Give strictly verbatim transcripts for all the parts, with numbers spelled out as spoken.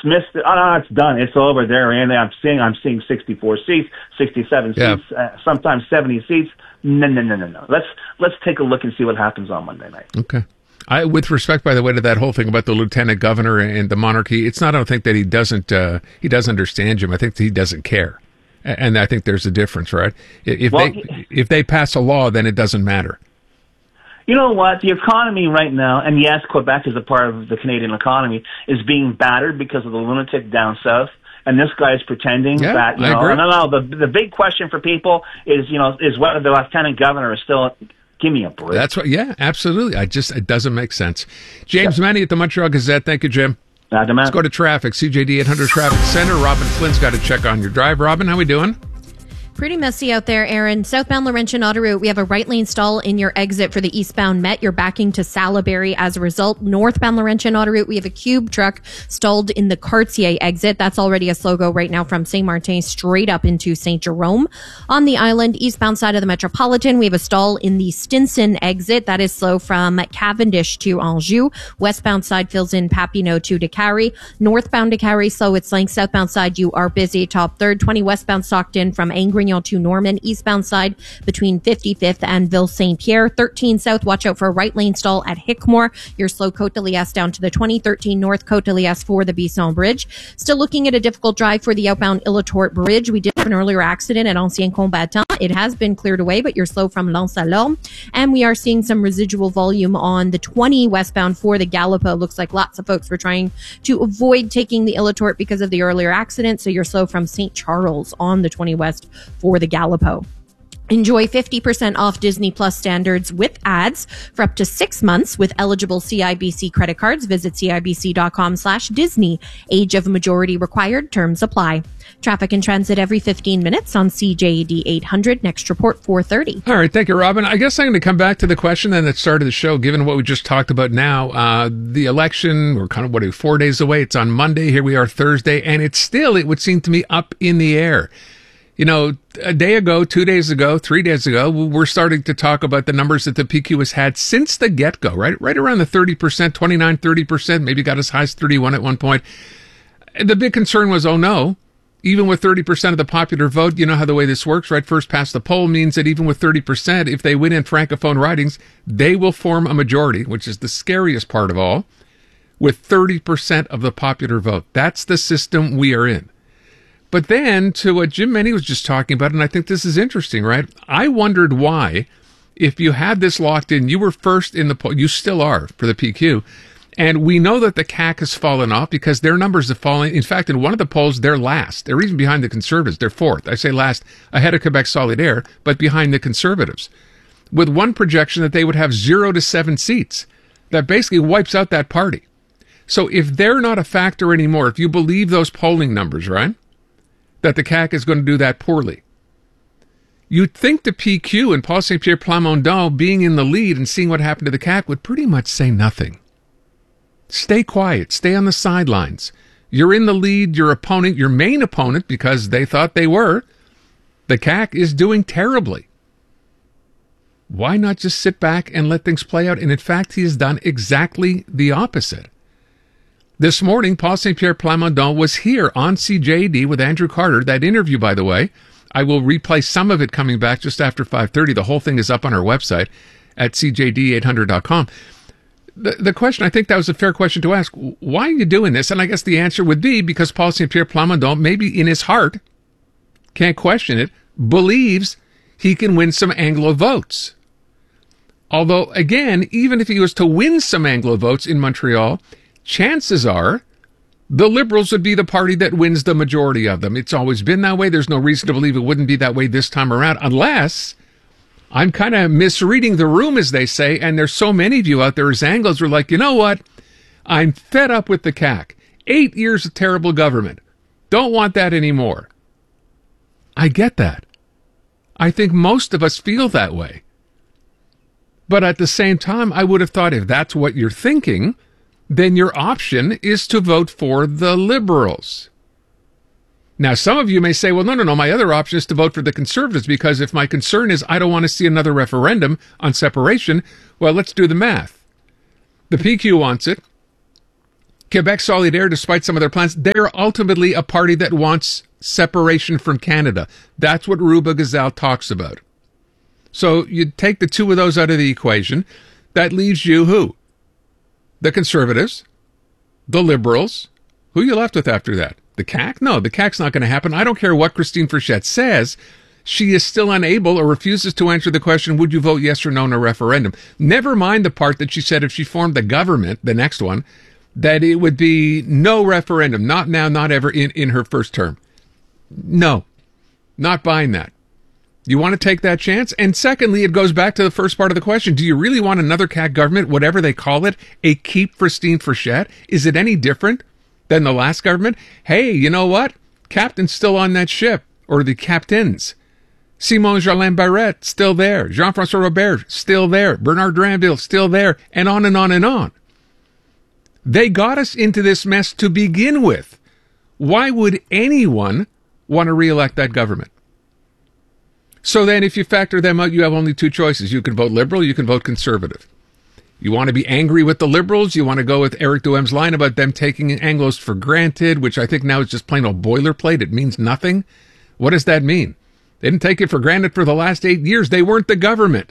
dismissed it. Oh, no, it's done. It's over there. And I'm seeing, I'm seeing sixty-four seats, sixty-seven yeah. seats, uh, sometimes seventy seats. No, no, no, no, no. Let's let's take a look and see what happens on Monday night. Okay. I, with respect, by the way, to that whole thing about the lieutenant governor and the monarchy, it's not. I don't think that he doesn't. Uh, he doesn't understand, Jim. I think he doesn't care, and I think there's a difference, right? If well, they if they pass a law, then it doesn't matter. You know what? The economy right now, and yes, Quebec is a part of the Canadian economy, is being battered because of the lunatic down south. And this guy is pretending yeah, that, you I know, agree. no, no, the the big question for people is, you know, is whether the lieutenant governor is still. Give me a break. That's what. Yeah, absolutely. I just it doesn't make sense. James yeah. Manny at the Montreal Gazette. Thank you, Jim. Uh, Let's go to traffic. C J D eight hundred Traffic Center. Robin Flynn's got to check on your drive. Robin, how we doing? Pretty messy out there, Aaron. Southbound Laurentian Autoroute, we have a right lane stall in your exit for the eastbound Met. You're backing to Salaberry as a result. Northbound Laurentian Autoroute, we have a cube truck stalled in the Cartier exit. That's already a slow go right now from Saint Martin straight up into Saint Jerome. On the island, eastbound side of the Metropolitan, we have a stall in the Stinson exit. That is slow from Cavendish to Anjou. Westbound side fills in Papineau to Décarie. Northbound Décarie, slow its length. Southbound side, you are busy. Top third, twenty westbound Stockton from Angry to Norman, eastbound side between fifty-fifth and Ville Saint Pierre. thirteen south, watch out for a right lane stall at Hickmore. Your slow Côte de Liesse down to the twenty. thirteen north, Côte de Liesse for the Bisson Bridge. Still looking at a difficult drive for the outbound Illatort Bridge. We did have an earlier accident at Ancien Combattant. It has been cleared away, but you're slow from Lens à Lorme. And we are seeing some residual volume on the twenty westbound for the Gallipo. Looks like lots of folks were trying to avoid taking the Illatort because of the earlier accident. So you're slow from Saint Charles on the twenty west for the Gallipo. Enjoy fifty percent off Disney Plus standards with ads for up to six months with eligible C I B C credit cards. Visit cibc.com slash Disney. Age of majority required. Terms apply. Traffic and transit every fifteen minutes on C J D eight hundred. Next report, four thirty. All right. Thank you, Robin. I guess I'm going to come back to the question then that started the show, given what we just talked about now. Uh, the election, we're kind of, what, four days away. It's on Monday. Here we are Thursday. And it's still, it would seem to me, up in the air. You know, a day ago, two days ago, three days ago, we're starting to talk about the numbers that the P Q has had since the get-go, right? Right around the thirty percent, twenty-nine, thirty percent, maybe got as high as thirty-one at one point. The big concern was, oh no, even with thirty percent of the popular vote, you know how the way this works, right? First past the poll means that even with thirty percent, if they win in Francophone ridings, they will form a majority, which is the scariest part of all, with thirty percent of the popular vote. That's the system we are in. But then to what Jim Meny was just talking about, and I think this is interesting, right? I wondered why, if you had this locked in, you were first in the poll, you still are for the P Q, and we know that the C A Q has fallen off because their numbers have fallen. In fact, in one of the polls, they're last. They're even behind the Conservatives. They're fourth. I say last, ahead of Quebec Solidaire, but behind the Conservatives. With one projection that they would have zero to seven seats. That basically wipes out that party. So if they're not a factor anymore, if you believe those polling numbers, right? That the C A Q is going to do that poorly. You'd think the P Q and Paul Saint-Pierre Plamondon being in the lead and seeing what happened to the C A Q would pretty much say nothing. Stay quiet. Stay on the sidelines. You're in the lead. Your opponent, your main opponent, because they thought they were, the C A Q is doing terribly. Why not just sit back and let things play out? And in fact, he has done exactly the opposite. This morning, Paul Saint-Pierre Plamondon was here on C J D with Andrew Carter. That interview, by the way, I will replay some of it coming back just after five thirty. The whole thing is up on our website at c j d eight hundred dot com. The, the question, I think that was a fair question to ask. Why are you doing this? And I guess the answer would be because Paul Saint-Pierre Plamondon, maybe in his heart, can't question it, believes he can win some Anglo votes. Although, again, even if he was to win some Anglo votes in Montreal, chances are the Liberals would be the party that wins the majority of them. It's always been that way. There's no reason to believe it wouldn't be that way this time around, unless I'm kind of misreading the room, as they say, and there's so many of you out there as Anglos who are like, you know what? I'm fed up with the C A Q. Eight years of terrible government. Don't want that anymore. I get that. I think most of us feel that way. But at the same time, I would have thought if that's what you're thinking, then your option is to vote for the Liberals. Now, some of you may say, well, no, no, no, my other option is to vote for the Conservatives, because if my concern is I don't want to see another referendum on separation, well, let's do the math. The P Q wants it. Quebec Solidaire, despite some of their plans, they're ultimately a party that wants separation from Canada. That's what Ruba Gazal talks about. So you take the two of those out of the equation. That leaves you who? The Conservatives, the Liberals. Who are you left with after that? The C A Q? No, the C A Q's not going to happen. I don't care what Christine Frechette says. She is still unable or refuses to answer the question, would you vote yes or no in a referendum? Never mind the part that she said if she formed the government, the next one, that it would be no referendum, not now, not ever, in, in her first term. No, not buying that. You want to take that chance? And secondly, it goes back to the first part of the question. Do you really want another C A Q government, whatever they call it, a keep Christine Frechette? Is it any different than the last government? Hey, you know what? Captain's still on that ship, or the captains. Simon Jolin Barrette, still there. Jean-François Robert, still there. Bernard Drinville, still there. And on and on and on. They got us into this mess to begin with. Why would anyone want to re-elect that government? So then if you factor them out, you have only two choices. You can vote Liberal, you can vote Conservative. You want to be angry with the Liberals, you want to go with Eric Duham's line about them taking Anglos for granted, which I think now is just plain old boilerplate. It means nothing. What does that mean? They didn't take it for granted for the last eight years. They weren't the government.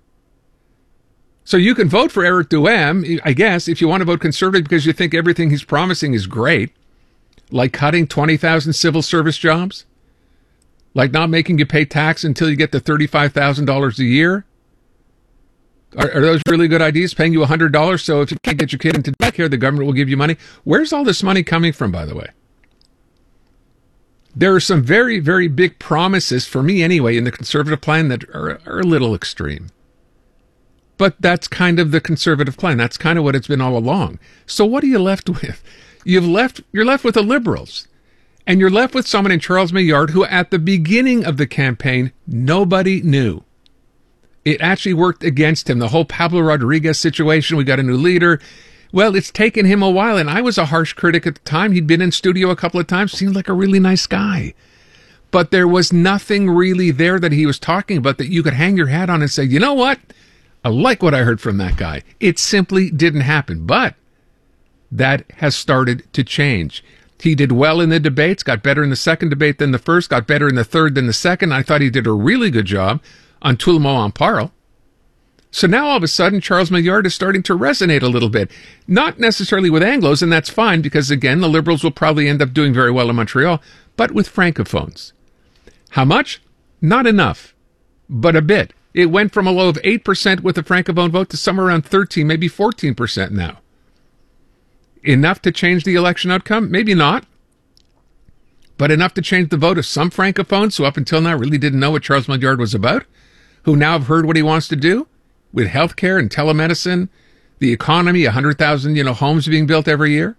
So you can vote for Eric Duhem, I guess, if you want to vote Conservative because you think everything he's promising is great, like cutting twenty thousand civil service jobs, like not making you pay tax until you get to thirty-five thousand dollars a year. Are, are those really good ideas? Paying you one hundred dollars so if you can't get your kid into daycare, the government will give you money. Where's all this money coming from, by the way? There are some very, very big promises, for me anyway, in the Conservative plan that are, are a little extreme. But that's kind of the Conservative plan. That's kind of what it's been all along. So what are you left with? You've left, you're left with the Liberals. And you're left with someone in Charles Maillard who at the beginning of the campaign, nobody knew. It actually worked against him. The whole Pablo Rodriguez situation, we got a new leader. Well, it's taken him a while, and I was a harsh critic at the time. He'd been in studio a couple of times, seemed like a really nice guy. But there was nothing really there that he was talking about that you could hang your hat on and say, you know what? I like what I heard from that guy. It simply didn't happen. But that has started to change. He did well in the debates, got better in the second debate than the first, got better in the third than the second. I thought he did a really good job on Tout le monde en parle. So now all of a sudden, Charles Maillard is starting to resonate a little bit. Not necessarily with Anglos, and that's fine, because again, the Liberals will probably end up doing very well in Montreal, but with Francophones. How much? Not enough, but a bit. It went from a low of eight percent with the Francophone vote to somewhere around thirteen, maybe fourteen percent now. Enough to change the election outcome? Maybe not. But enough to change the vote of some Francophones who up until now really didn't know what Charles Maillard was about, who now have heard what he wants to do with healthcare and telemedicine, the economy, one hundred thousand, you know, homes being built every year.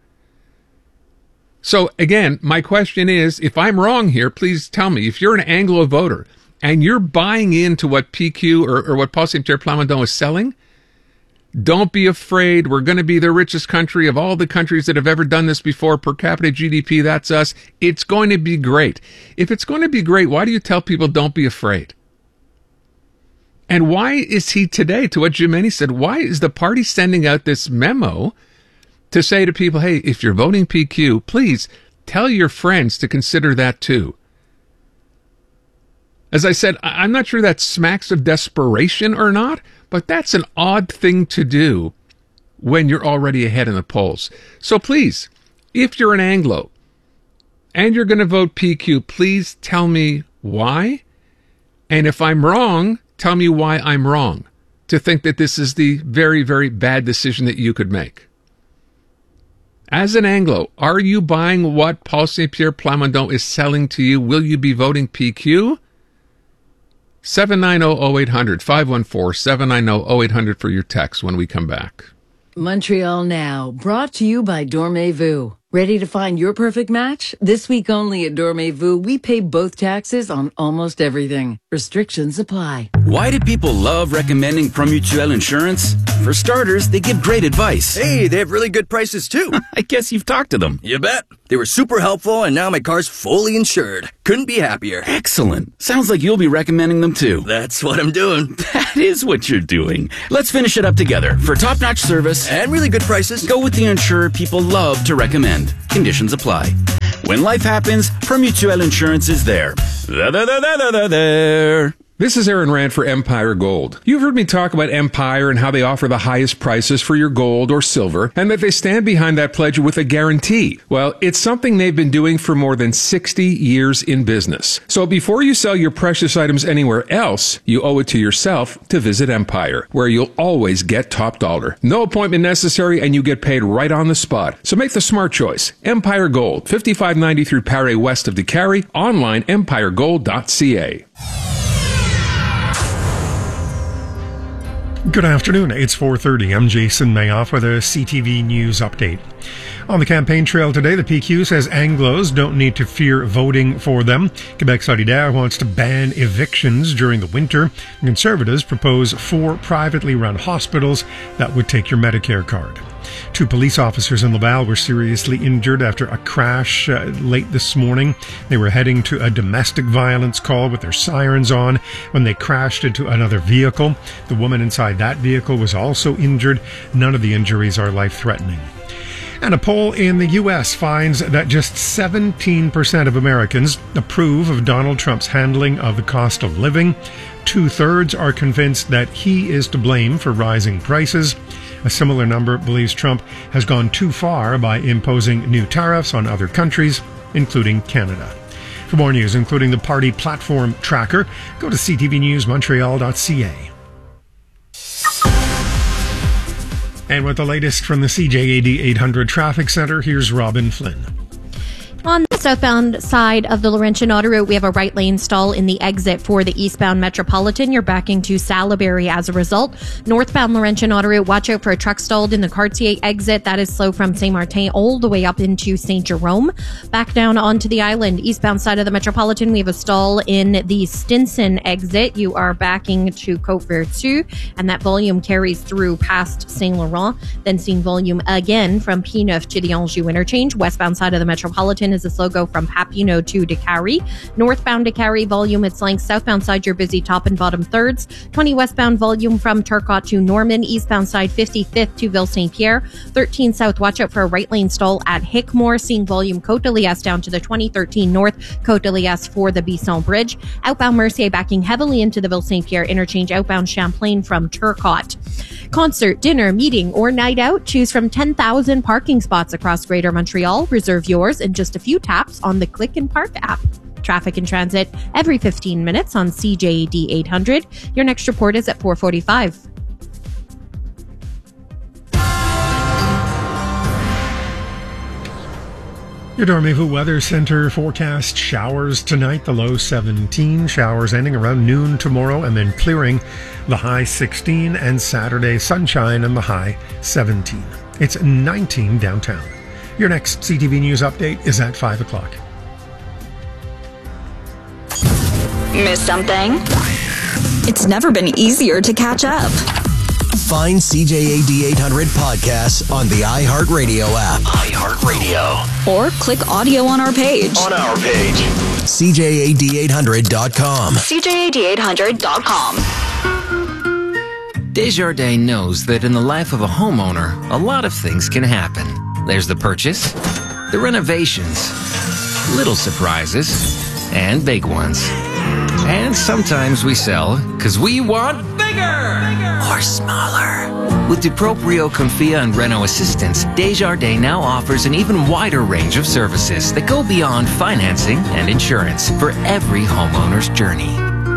So again, my question is, if I'm wrong here, please tell me. If you're an Anglo voter and you're buying into what P Q or, or what Paul Saint-Pierre Plamondon is selling, don't be afraid. We're going to be the richest country of all the countries that have ever done this before. Per capita G D P, that's us. It's going to be great. If it's going to be great, why do you tell people don't be afraid? And why is he today, to what Jimeni said, why is the party sending out this memo to say to people, hey, if you're voting P Q, please tell your friends to consider that too? As I said, I'm not sure that smacks of desperation or not, but that's an odd thing to do when you're already ahead in the polls. So please, if you're an Anglo and you're going to vote P Q, please tell me why. And if I'm wrong, tell me why I'm wrong to think that this is the very, very bad decision that you could make. As an Anglo, are you buying what Paul Saint-Pierre Plamondon is selling to you? Will you be voting P Q? seven nine zero, zero eight hundred, five one four, seven nine zero, zero eight hundred for your text when we come back. Montreal Now, brought to you by Dormez-vous. Ready to find your perfect match? This week only at Dormez-vous, we pay both taxes on almost everything. Restrictions apply. Why do people love recommending Promutuel Insurance? For starters, they give great advice. Hey, they have really good prices too. I guess you've talked to them. You bet. They were super helpful, and now my car's fully insured. Couldn't be happier. Excellent. Sounds like you'll be recommending them too. That's what I'm doing. That is what you're doing. Let's finish it up together. For top-notch service and really good prices, go with the insurer people love to recommend. Conditions apply. When life happens, Promutuel Insurance is there. There, there, there, there, there, there. This is Aaron Rand for Empire Gold. You've heard me talk about Empire and how they offer the highest prices for your gold or silver, and that they stand behind that pledge with a guarantee. Well, it's something they've been doing for more than sixty years in business. So before you sell your precious items anywhere else, you owe it to yourself to visit Empire, where you'll always get top dollar. No appointment necessary, and you get paid right on the spot. So make the smart choice. Empire Gold, fifty-five ninety-three Paré west of DeCarry, online empire gold dot c a. Good afternoon. It's four thirty. I'm Jason Mayoff with a C T V News update. On the campaign trail today, the P Q says Anglos don't need to fear voting for them. Quebec Solidaire wants to ban evictions during the winter. Conservatives propose four privately run hospitals that would take your Medicare card. Two police officers in Laval were seriously injured after a crash uh, late this morning. They were heading to a domestic violence call with their sirens on when they crashed into another vehicle. The woman inside that vehicle was also injured. None of the injuries are life-threatening. And a poll in the U S finds that just seventeen percent of Americans approve of Donald Trump's handling of the cost of living. Two-thirds are convinced that he is to blame for rising prices. A similar number believes Trump has gone too far by imposing new tariffs on other countries, including Canada. For more news, including the party platform tracker, go to c t v news montreal dot c a. And with the latest from the C J A D eight hundred Traffic Center, here's Robin Flynn. On the southbound side of the Laurentian Autoroute, we have a right lane stall in the exit for the eastbound Metropolitan. You're backing to Salaberry as a result. Northbound Laurentian Autoroute, watch out for a truck stalled in the Cartier exit. That is slow from Saint Martin all the way up into Saint Jerome. Back down onto the island, eastbound side of the Metropolitan, we have a stall in the Stinson exit. You are backing to Côte Vertu, and that volume carries through past Saint Laurent, then seeing volume again from P9 to the Anjou interchange. Westbound side of the Metropolitan is a slow go from Papineau to DeCarry. Northbound DeCarry, volume its length. Southbound side, you're busy top and bottom thirds. twenty westbound, volume from Turcotte to Norman. Eastbound side, fifty-fifth to Ville Saint Pierre. thirteen south, watch out for a right lane stall at Hickmore. Seeing volume Côte de Liesse down to the twenty thirteen north, Côte de Liesse for the Bisson Bridge. Outbound Mercier backing heavily into the Ville Saint Pierre interchange. Outbound Champlain from Turcotte. Concert, dinner, meeting, or night out, choose from ten thousand parking spots across Greater Montreal. Reserve yours in just a few taps on the Click and Park app. Traffic and transit every fifteen minutes on C J A D eight hundred. Your next report is at four forty-five. Your Dormez-vous Weather Center forecast: showers tonight, the low seventeen, showers ending around noon tomorrow, and then clearing, the high sixteen, and Saturday sunshine and the high seventeen. It's nineteen downtown. Your next C T V News update is at five o'clock. Miss something? It's never been easier to catch up. Find C J A D eight hundred podcasts on the iHeartRadio app. iHeartRadio. Or click audio on our page. On our page. C J A D eight hundred dot com. C J A D eight hundred dot com. Desjardins knows that in the life of a homeowner, a lot of things can happen. There's the purchase, the renovations, little surprises, and big ones. And sometimes we sell because we want bigger, bigger or smaller. With DuProprio, Confia, and Reno Assistance, Desjardins now offers an even wider range of services that go beyond financing and insurance for every homeowner's journey.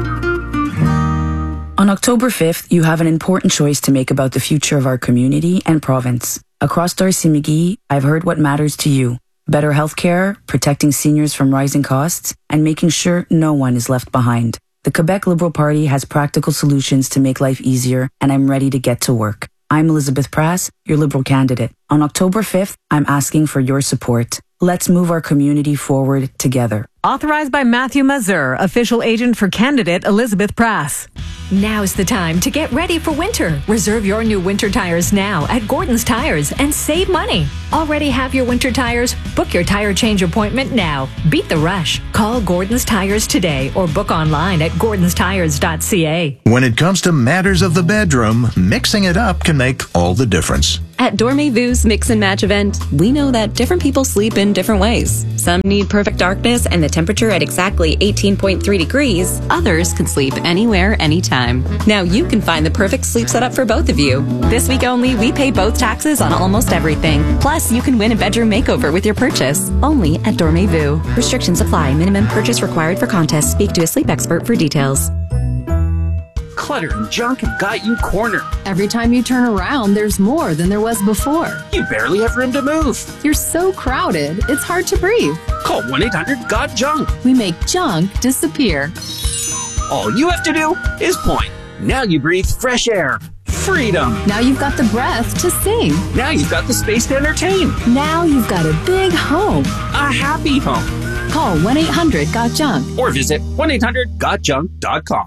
On October fifth, you have an important choice to make about the future of our community and province. Across Darcy-McGee, I've heard what matters to you. Better healthcare, protecting seniors from rising costs, and making sure no one is left behind. The Quebec Liberal Party has practical solutions to make life easier, and I'm ready to get to work. I'm Elizabeth Prass, your Liberal candidate. On October fifth, I'm asking for your support. Let's move our community forward together. Authorized by Matthew Mazur, official agent for candidate Elizabeth Prass. Now's the time to get ready for winter. Reserve your new winter tires now at Gordon's Tires and save money. Already have your winter tires? Book your tire change appointment now. Beat the rush. Call Gordon's Tires today or book online at gordons tires dot c a. When it comes to matters of the bedroom, mixing it up can make all the difference. At Dormez-Vu's Mix and Match event, we know that different people sleep in different ways. Some need perfect darkness and the temperature at exactly eighteen point three degrees. Others can sleep anywhere, anytime. Now you can find the perfect sleep setup for both of you. This week only, we pay both taxes on almost everything. Plus, you can win a bedroom makeover with your purchase. Only at Dormez-Vu. Restrictions apply. Minimum purchase required for contest. Speak to a sleep expert for details. Clutter and junk have got you cornered. Every time you turn around, there's more than there was before. You barely have room to move. You're so crowded, it's hard to breathe. Call one eight hundred got junk. We make junk disappear. All you have to do is point. Now you breathe fresh air. Freedom. Now you've got the breath to sing. Now you've got the space to entertain. Now you've got a big home. A happy home. Call one eight hundred got junk. Or visit one eight hundred got junk dot com.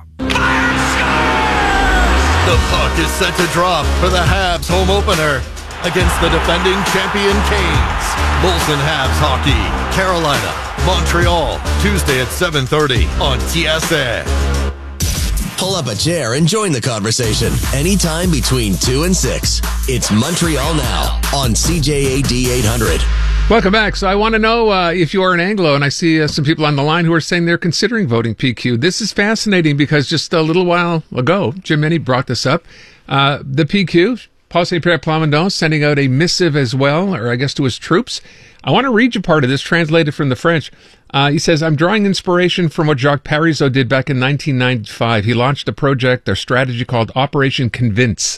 The puck is set to drop for the Habs home opener against the defending champion Canes. Molson Habs Hockey, Carolina, Montreal, Tuesday at seven thirty on T S N. Pull up a chair and join the conversation anytime between two and six. It's Montreal Now on C J A D eight hundred. Welcome back. So I want to know uh, if you are an Anglo, and I see uh, some people on the line who are saying they're considering voting P Q. This is fascinating because just a little while ago, Jim Menney brought this up. Uh, the P Q, Paul Saint-Pierre Plamondon, sending out a missive as well, or I guess to his troops. I want to read you part of this, translated from the French. Uh, he says, I'm drawing inspiration from what Jacques Parizeau did back in nineteen ninety-five. He launched a project, a strategy called Operation Convince.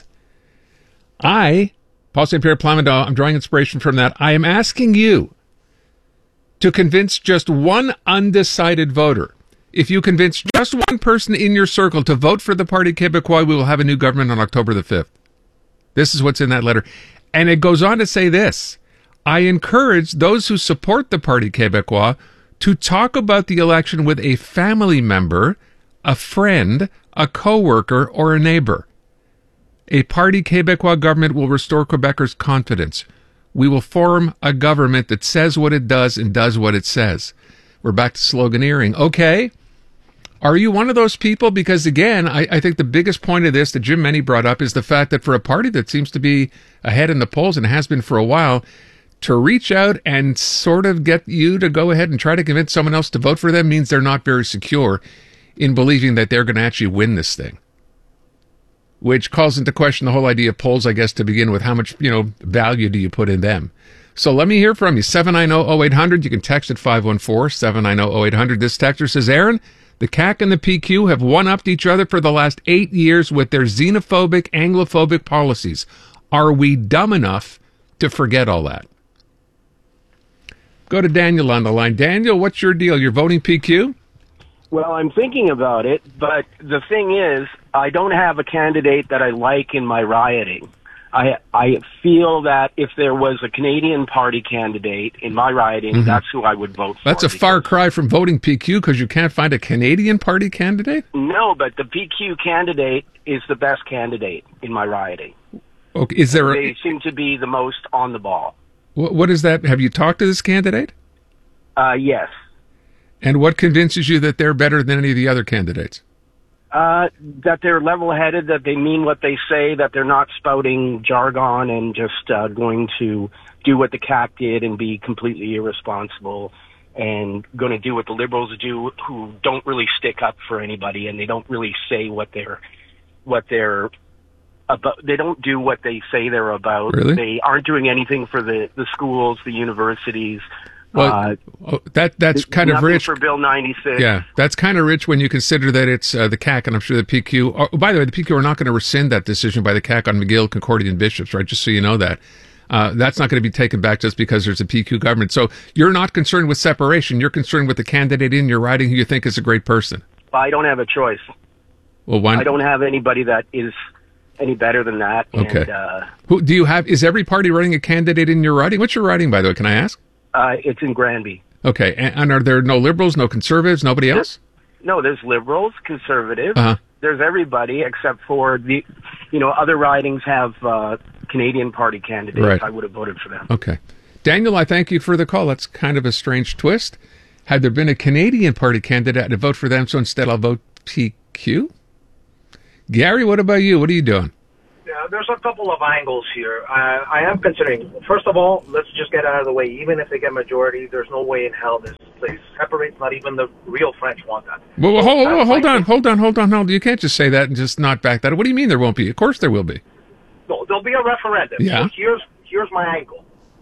I... Paul Saint-Pierre Plamondon, I'm drawing inspiration from that. I am asking you to convince just one undecided voter. If you convince just one person in your circle to vote for the Parti Québécois, we will have a new government on October the fifth. This is what's in that letter. And it goes on to say this. I encourage those who support the Parti Québécois to talk about the election with a family member, a friend, a coworker, or a neighbor. A Parti Québécois government will restore Quebecers' confidence. We will form a government that says what it does and does what it says. We're back to sloganeering. Okay. Are you one of those people? Because, again, I, I think the biggest point of this that Jim Menney brought up is the fact that for a party that seems to be ahead in the polls and has been for a while, to reach out and sort of get you to go ahead and try to convince someone else to vote for them means they're not very secure in believing that they're going to actually win this thing. Which calls into question the whole idea of polls, I guess, to begin with. How much, you know, value do you put in them? So let me hear from you. seven nine zero, zero eight hundred. You can text at five one four, seven nine zero, zero eight hundred. This texter says, Aaron, the C A Q and the P Q have one-upped each other for the last eight years with their xenophobic, Anglophobic policies. Are we dumb enough to forget all that? Go to Daniel on the line. Daniel, what's your deal? You're voting P Q? Well, I'm thinking about it, but the thing is, I don't have a candidate that I like in my riding. I I feel that if there was a Canadian Party candidate in my riding, mm-hmm. that's who I would vote for. That's a far cry from voting P Q because you can't find a Canadian Party candidate? No, but the P Q candidate is the best candidate in my riding. Okay, is there? They A, seem to be the most on the ball. What, what is that? Have you talked to this candidate? Uh, yes. And what convinces you that they're better than any of the other candidates? Uh, that they're level-headed, that they mean what they say, that they're not spouting jargon and just uh, going to do what the C A Q did and be completely irresponsible and going to do what the Liberals do, who don't really stick up for anybody and they don't really say what they're what they're about. They don't do what they say they're about. Really? They aren't doing anything for the, the schools, the universities. Well, uh, that that's kind of rich for Bill ninety-six. Yeah, that's kind of rich when you consider that it's uh, the C A Q, and I'm sure the P Q. Oh, by the way, the P Q are not going to rescind that decision by the C A Q on McGill, Concordia, and Bishops, right? Just so you know that. Uh, that's not going to be taken back just because there's a P Q government. So you're not concerned with separation. You're concerned with the candidate in your riding who you think is a great person. I don't have a choice. Well, why? I don't have anybody that is any better than that. Okay. And, uh, Who do you have? Is every party running a candidate in your riding? What's your riding, by the way? Can I ask? uh, it's in Granby. Okay. And, and are there no liberals, no conservatives, nobody else? No, there's liberals, conservatives. Uh-huh. There's everybody except for the, you know, other ridings have uh, Canadian Party candidates. Right. I would have voted for them. Okay. Daniel, I thank you for the call. That's kind of a strange twist. Had there been a Canadian Party candidate, I'd vote for them, so instead I'll vote P Q. Gary, what about you? What are you doing? Yeah, there's a couple of angles here. Uh, I am considering, first of all, let's just get out of the way. Even if they get majority, there's no way in hell this place separates. Not even the real French want that. Well, well, So hold, that's hold, hold my on, thing. hold on, hold on, hold on. You can't just say that and just not back that up. What do you mean there won't be? Of course there will be. No, there'll be a referendum. Yeah. So here's here's my angle.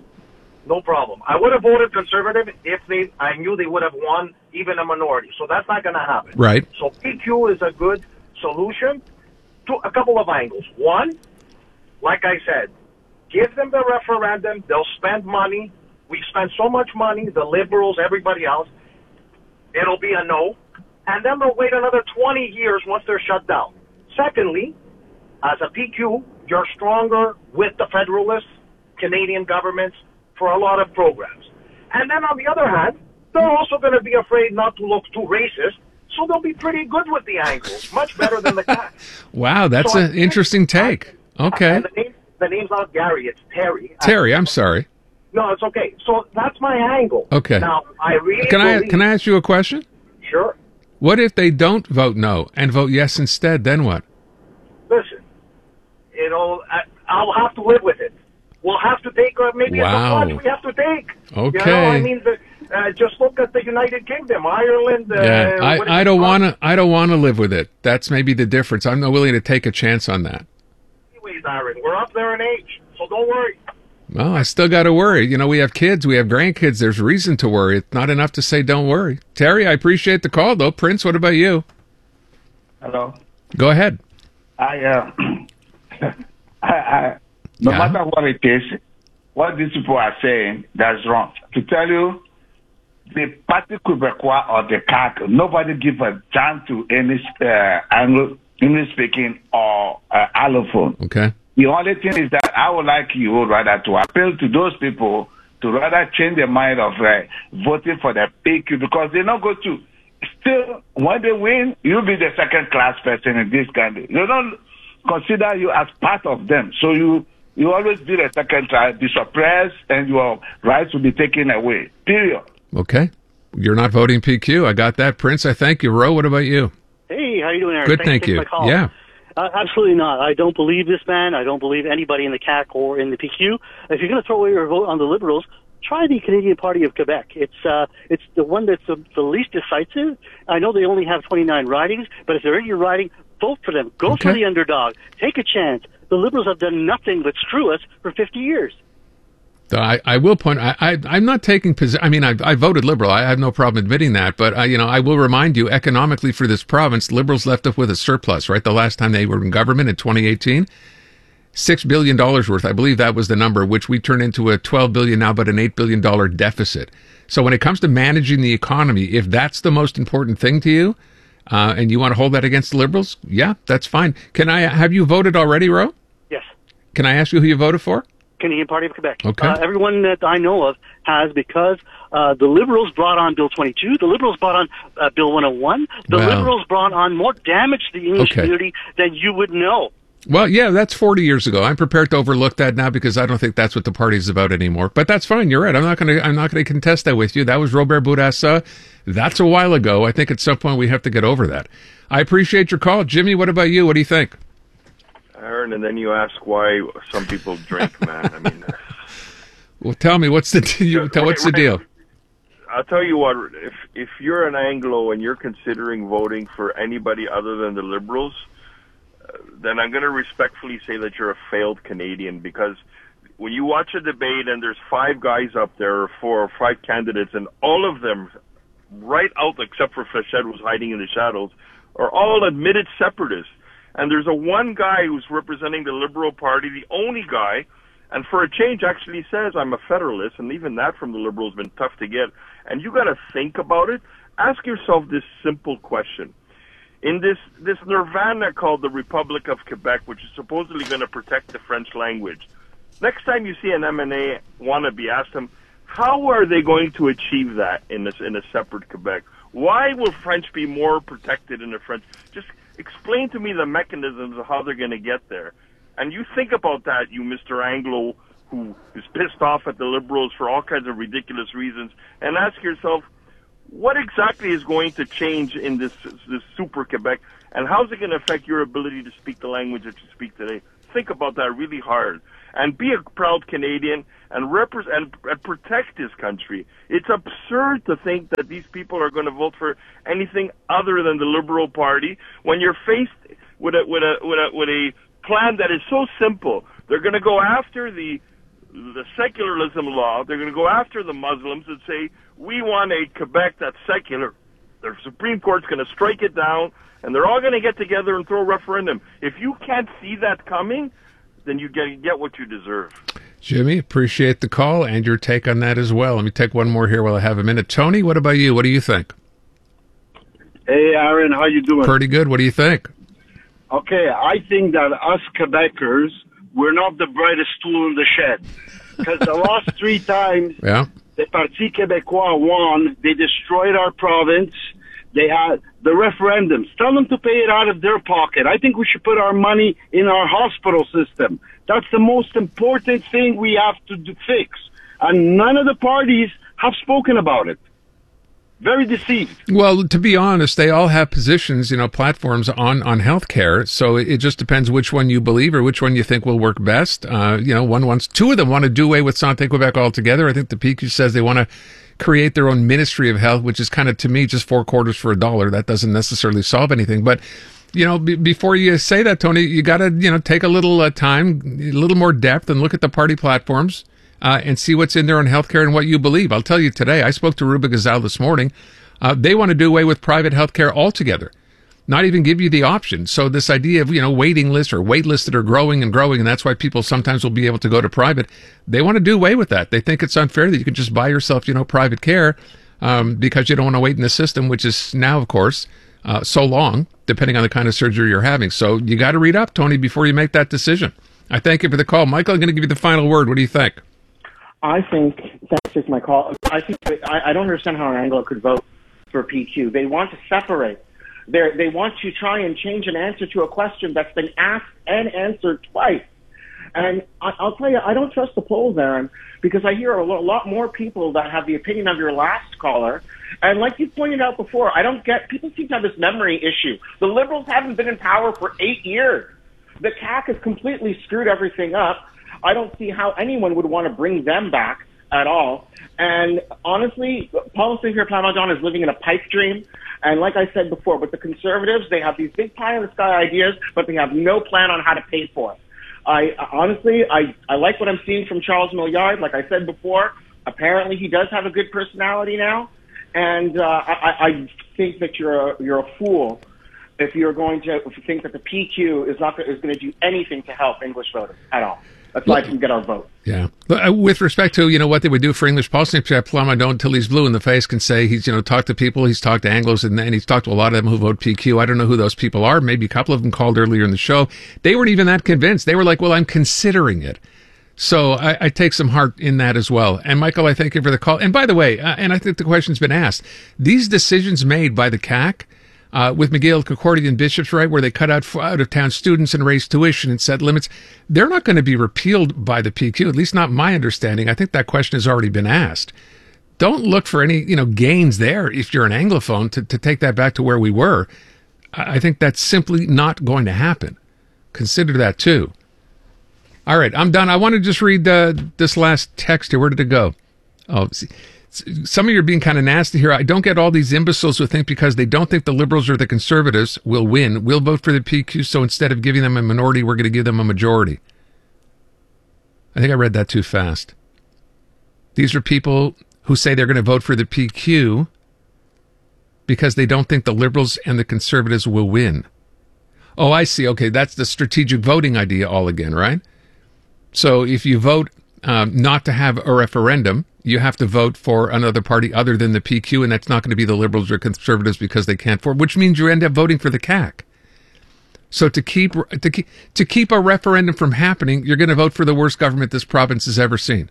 No problem. I would have voted conservative if they I knew they would have won even a minority. So that's not going to happen. Right. So P Q is a good solution to a couple of angles. One, like I said, give them the referendum. They'll spend money. We spend so much money, the liberals, everybody else. It'll be a no. And then they'll wait another twenty years once they're shut down. Secondly, as a P Q, you're stronger with the Federalists, Canadian governments, for a lot of programs. And then on the other hand, they're also going to be afraid not to look too racist, so they'll be pretty good with the angles, much better than the cat. Wow, that's So I an think- interesting take. Okay. And the, name, the name's not Gary, it's Terry. Terry, I'm sorry. No, it's okay. So that's my angle. Okay. Now, I really Can I believe- can I ask you a question? Sure. What if they don't vote no and vote yes instead? Then what? Listen, you know, I, I'll have to live with it. We'll have to take, uh, maybe Wow. it's a pledge we have to take. You know, Okay. I mean, the, uh, just look at the United Kingdom, Ireland. Uh, Yeah, what is I, I it don't called? want to. I don't want to live with it. That's maybe the difference. I'm not willing to take a chance on that. Anyways, Aaron, we're up there in age, so don't worry. Well, I still got to worry. You know, we have kids, we have grandkids. There's reason to worry. It's not enough to say don't worry. Terry, I appreciate the call, though. Prince, what about you? Hello. Go ahead. I, uh, I, I, no Yeah. matter what it is, what these people are saying, that's wrong. To tell you, the Parti Québécois or the C A Q, nobody give a damn to any uh, Anglo, English speaking or uh, allophone. Okay. The only thing is that I would like you rather to appeal to those people to rather change their mind of uh, voting for the P Q because they not go to. Still, when they win, you'll be the second class person in this country. They don't consider you as part of them. So you you always be the second class, be suppressed, and your rights will be taken away. Period. Okay. You're not voting P Q. I got that. Prince, I thank you. Ro, what about you? Hey, how you doing, Aaron? Good, Thanks thank for taking you. my call. Yeah. Uh, absolutely not. I don't believe this man. I don't believe anybody in the C A C or in the P Q. If you're going to throw away your vote on the Liberals, try the Canadian Party of Quebec. It's uh, it's the one that's the, the least decisive. I know they only have twenty-nine ridings, but if they're in your riding, vote for them. Go for Okay. the underdog. Take a chance. The Liberals have done nothing but screw us for fifty years. So I, I will point. I, I I'm not taking position. I mean, I, I voted Liberal. I have no problem admitting that. But I, you know, I will remind you, economically for this province, Liberals left us with a surplus. Right, the last time they were in government in twenty eighteen, six billion dollars worth. I believe that was the number, which we turned into a twelve billion now, but an eight billion dollar deficit. So when it comes to managing the economy, if that's the most important thing to you, uh, and you want to hold that against the Liberals, yeah, that's fine. Can I have you voted already, Ro? Yes. Can I ask you who you voted for? Canadian Party of Quebec. Okay. Uh, everyone that I know of has because uh, the Liberals brought on Bill twenty-two, the Liberals brought on uh, Bill one oh one, the Wow. Liberals brought on more damage to the English Okay. community than you would know. Well, yeah, that's forty years ago. I'm prepared to overlook that now because I don't think that's what the party's about anymore. But that's fine. You're right. I'm not going to. I'm not going to contest that with you. That was Robert Bourassa. That's a while ago. I think at some point we have to get over that. I appreciate your call, Jimmy. What about you? What do you think? Aaron, and then you ask why some people drink, man. I mean, Well, tell me what's the you, tell, what's the deal? I'll tell you what. If if you're an Anglo and you're considering voting for anybody other than the Liberals, uh, then I'm going to respectfully say that you're a failed Canadian because when you watch a debate and there's five guys up there, or four or five candidates, and all of them, right out except for Flechette, who's hiding in the shadows, are all admitted separatists. And there's a one guy who's representing the Liberal Party, the only guy, and for a change actually says, I'm a Federalist, and even that from the Liberals has been tough to get. And you got to think about it. Ask yourself this simple question. in this, this nirvana called the Republic of Quebec, which is supposedly going to protect the French language. Next time you see an M N A wannabe, ask them, how are they going to achieve that in, this, in a separate Quebec? Why will French be more protected in the French? Just explain to me the mechanisms of how they're going to get there. And you think about that, you Mister Anglo, who is pissed off at the Liberals for all kinds of ridiculous reasons, and ask yourself, what exactly is going to change in this this super Quebec, and how's it going to affect your ability to speak the language that you speak today? Think about that really hard, and be a proud Canadian and represent and protect this country. It's absurd to think that these people are going to vote for anything other than the Liberal Party when you're faced with a with a with a with a plan that is so simple. They're going to go after the the secularism law. They're going to go after the Muslims and say, we want a Quebec that's secular. The Supreme Court's going to strike it down, and they're all going to get together and throw a referendum. If you can't see that coming, then you get, get what you deserve. Jimmy, appreciate the call and your take on that as well. Let me take one more here while I have a minute. Tony, what about you? What do you think? Hey, Aaron, how you doing? Pretty good. What do you think? Okay, I think that us Quebecers, we're not the brightest tool in the shed. Because the last three times yeah. the Parti Québécois won, they destroyed our province. They had the referendums. Tell them to pay it out of their pocket. I think we should put our money in our hospital system. That's the most important thing we have to do, fix. And none of the parties have spoken about it. Very deceived. Well, to be honest, they all have positions, you know, platforms on, on healthcare. So it just depends which one you believe or which one you think will work best. Uh, you know, one wants, two of them want to do away with Santé Québec altogether. I think the P Q says they want to create their own Ministry of Health, which is kind of, to me, just four quarters for a dollar. That doesn't necessarily solve anything. But, you know, b- before you say that, Tony, you got to, you know, take a little uh, time, a little more depth and look at the party platforms. Uh, and see what's in there on healthcare and what you believe. I'll tell you today, I spoke to Ruba Gazal this morning. Uh, they want to do away with private healthcare altogether, not even give you the option. So this idea of, you know, waiting lists or wait lists that are growing and growing, and that's why people sometimes will be able to go to private. They want to do away with that. They think it's unfair that you can just buy yourself, you know, private care um, because you don't want to wait in the system, which is now, of course, uh, so long, depending on the kind of surgery you're having. So you got to read up, Tony, before you make that decision. I thank you for the call. Michael, I'm going to give you the final word. What do you think? I think, thanks for my call, I think, I, I don't understand how an Anglo could vote for P Q. They want to separate. They they want to try and change an answer to a question that's been asked and answered twice. And I, I'll tell you, I don't trust the polls, Aaron, because I hear a lot more people that have the opinion of your last caller. And like you pointed out before, I don't get, people seem to have this memory issue. The Liberals haven't been in power for eight years. The C A C has completely screwed everything up. I don't see how anyone would want to bring them back at all. And honestly, policy here, Plamondon, is living in a pipe dream. And like I said before, with the Conservatives, they have these big pie-in-the-sky ideas, but they have no plan on how to pay for it. I honestly, I, I like what I'm seeing from Charles Milliard. Like I said before, apparently he does have a good personality now. And uh, I, I think that you're a, you're a fool if you're going to if you think that the P Q is not is going to do anything to help English voters at all. That's why I can get our vote. Yeah. With respect to, you know, what they would do for English policy, Plamondon, until he's blue in the face, can say he's, you know, talked to people, he's talked to Anglos, and, and he's talked to a lot of them who vote P Q. I don't know who those people are. Maybe a couple of them called earlier in the show. They weren't even that convinced. They were like, well, I'm considering it. So I, I take some heart in that as well. And Michael, I thank you for the call. And by the way, uh, and I think the question's been asked, these decisions made by the C A C, Uh, with McGill, Concordia, and Bishops, right, where they cut out out-of-town students and raised tuition and set limits, they're not going to be repealed by the P Q, at least not my understanding. I think that question has already been asked. Don't look for any, you know, gains there if you're an Anglophone to, to take that back to where we were. I think that's simply not going to happen. Consider that, too. All right, I'm done. I want to just read uh, this last text here. Where did it go? Oh, see. Some of you are being kind of nasty here. I don't get all these imbeciles who think because they don't think the Liberals or the Conservatives will win, we'll vote for the P Q, so instead of giving them a minority, we're going to give them a majority. I think I read that too fast. These are people who say they're going to vote for the P Q because they don't think the Liberals and the Conservatives will win. Oh, I see. Okay, that's the strategic voting idea all again, right? So if you vote um, not to have a referendum, you have to vote for another party other than the P Q, and that's not going to be the Liberals or Conservatives because they can't afford, which means you end up voting for the C A C. So to keep to keep to keep a referendum from happening, you're going to vote for the worst government this province has ever seen.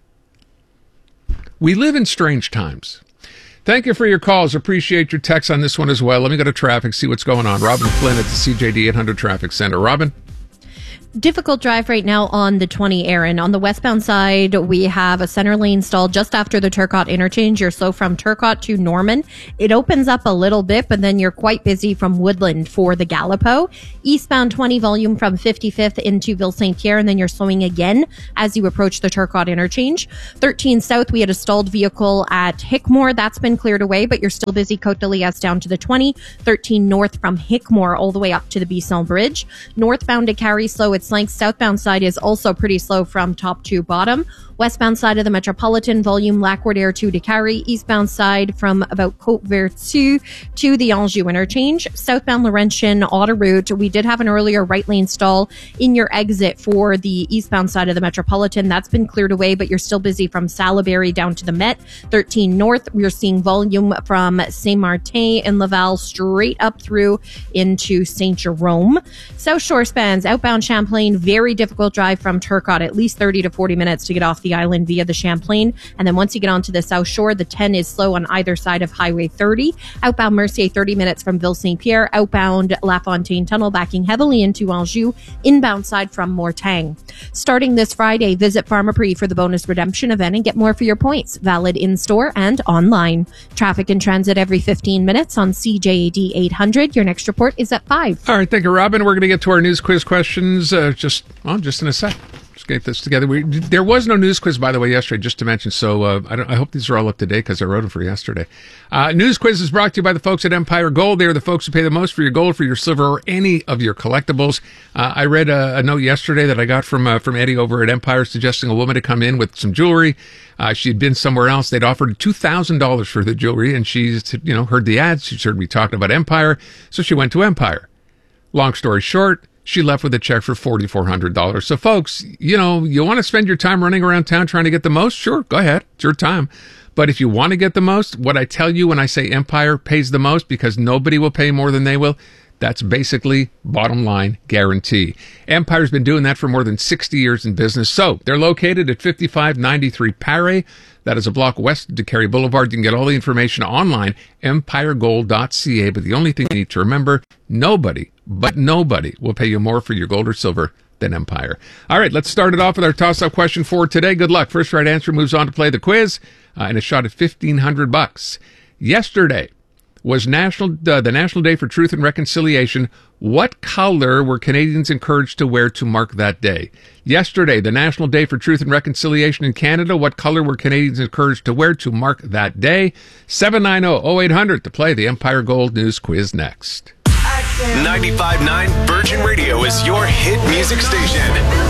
We live in strange times. Thank you for your calls. Appreciate your texts on this one as well. Let me go to traffic, see what's going on. Robin Flynn at the C J D eight hundred Traffic Center. Robin? Difficult drive right now on the twenty, Aaron. On the westbound side, we have a center lane stalled just after the Turcotte interchange. You're slow from Turcotte to Norman. It opens up a little bit, but then you're quite busy from Woodland for the Gallipo. Eastbound twenty volume from fifty-fifth into Ville Saint Pierre, and then you're slowing again as you approach the Turcotte interchange. thirteen south, we had a stalled vehicle at Hickmore. That's been cleared away, but you're still busy Côte de Liesse down to the twenty. thirteen north from Hickmore all the way up to the Bisson Bridge. Northbound to Carrie, slow. It's length. Southbound side is also pretty slow from top to bottom. Westbound side of the Metropolitan, volume Lac-Wardière to Décarie. Eastbound side from about Côte-Vertu to the Anjou interchange. Southbound Laurentian autoroute, we did have an earlier right lane stall in your exit for the eastbound side of the Metropolitan. That's been cleared away, but you're still busy from Salaberry down to the Met. thirteen north, we're seeing volume from Saint-Martin and Laval straight up through into Saint-Jerome. South Shore spans outbound Champlain, very difficult drive from Turcotte, at least thirty to forty minutes to get off the island via the Champlain. And then once you get onto the South Shore, the ten is slow on either side of Highway thirty. Outbound Mercier, thirty minutes from Ville Saint Pierre. Outbound La Fontaine Tunnel, backing heavily into Anjou. Inbound side from Mortagne. Starting this Friday, visit Pharmaprix for the bonus redemption event and get more for your points. Valid in-store and online. Traffic and transit every fifteen minutes on C J A D eight hundred. Your next report is at five. All right, thank you, Robin. We're going to get to our news quiz questions uh, just, well, just in a sec. Just get this together. We, there was no news quiz, by the way, yesterday, just to mention. So uh, I, don't, I hope these are all up to date because I wrote them for yesterday. Uh, news quiz is brought to you by the folks at Empire Gold. They are the folks who pay the most for your gold, for your silver, or any of your collectibles. Uh, I read a, a note yesterday that I got from uh, from Eddie over at Empire suggesting a woman to come in with some jewelry. Uh, she had been somewhere else. They'd offered two thousand dollars for the jewelry, and she's, you know, heard the ads. She's heard me talking about Empire, so she went to Empire. Long story short, she left with a check for four thousand four hundred dollars. So, folks, you know, you want to spend your time running around town trying to get the most? Sure, go ahead. It's your time. But if you want to get the most, what I tell you when I say Empire pays the most, because nobody will pay more than they will, that's basically bottom line guarantee. Empire's been doing that for more than sixty years in business. So they're located at fifty-five ninety-three Paris. That is a block west of Décarie Boulevard. You can get all the information online, empire gold dot c a. But the only thing you need to remember, nobody, but nobody will pay you more for your gold or silver than Empire. All right, let's start it off with our toss-up question for today. Good luck. First right answer moves on to play the quiz, uh, and a shot at fifteen hundred bucks. Yesterday was national uh, the National Day for Truth and Reconciliation. What color were Canadians encouraged to wear to mark that day? Yesterday, the National Day for Truth and Reconciliation in Canada. What color were Canadians encouraged to wear to mark that day? seven nine zero, zero eight hundred to play the Empire Gold News Quiz next. ninety-five point nine Virgin Radio is your hit music station.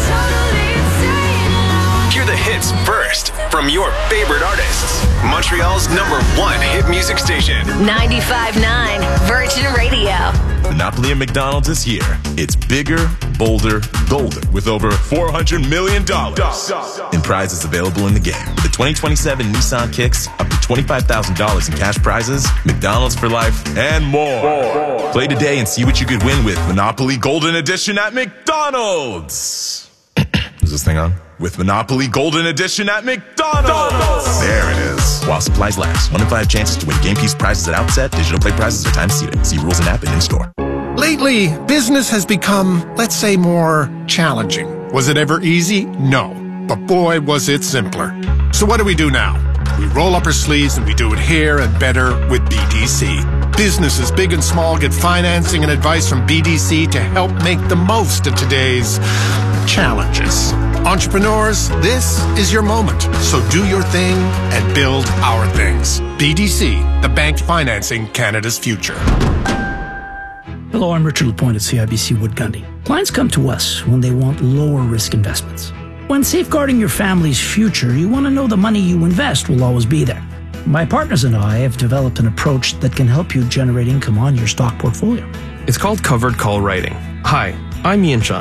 Hear the hits first from your favorite artists. Montreal's number one hit music station. ninety-five point nine Virgin Radio. Monopoly at McDonald's is here. It's bigger, bolder, golder with over four hundred million dollars in prizes available in the game. The twenty twenty-seven Nissan Kicks, up to twenty-five thousand dollars in cash prizes, McDonald's for life, and more. more. Play today and see what you could win with Monopoly Golden Edition at McDonald's. Is this thing on? With Monopoly Golden Edition at McDonald's. There it is. While supplies last. One in five chances to win game piece prizes at outset. Digital play prizes are time seated. See rules and app and in-store. Lately, business has become, let's say, more challenging. Was it ever easy? No. But boy, was it simpler. So what do we do now? We roll up our sleeves and we do it here and better with B D C. Businesses big and small get financing and advice from B D C to help make the most of today's challenges. Entrepreneurs, this is your moment. So do your thing and build our things. B D C, the bank financing Canada's future. Hello, I'm Richard Lapointe at C I B C Wood Gundy. Clients come to us when they want lower risk investments. When safeguarding your family's future, you want to know the money you invest will always be there. My partners and I have developed an approach that can help you generate income on your stock portfolio. It's called covered call writing. Hi, I'm Ian Chun.